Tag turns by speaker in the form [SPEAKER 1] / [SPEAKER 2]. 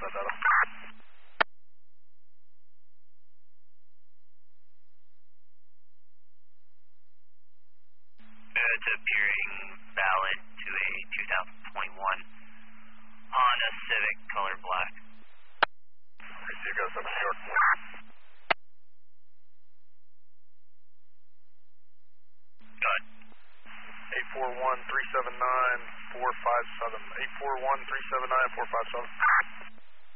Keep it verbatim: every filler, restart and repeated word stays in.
[SPEAKER 1] that data.
[SPEAKER 2] It's appearing valid to a two thousand twenty-one Honda Civic color black.
[SPEAKER 1] You guys have a New York.
[SPEAKER 2] Good.
[SPEAKER 1] eight four one, three seven nine, four five seven. eight four one, three seven nine, four five seven.